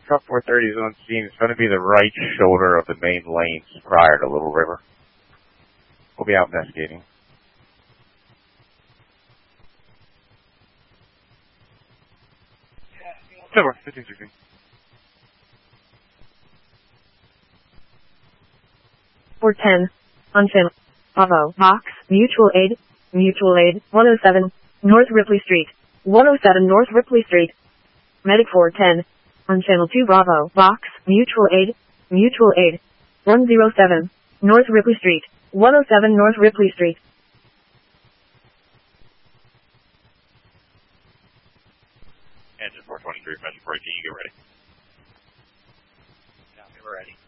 Truck 430 is on scene. It's going to be the right shoulder of the main lanes prior to Little River. We'll be out investigating. Silver, 1516. Or 10. On channel. Bravo. Box. Mutual aid. 107. North Ripley Street. 107 North Ripley Street. Medic 410. On channel 2 Bravo. Box. Mutual aid. 107. North Ripley Street. 107 North Ripley Street. Engine 423, Metro 418, you get ready. Yeah, we're ready.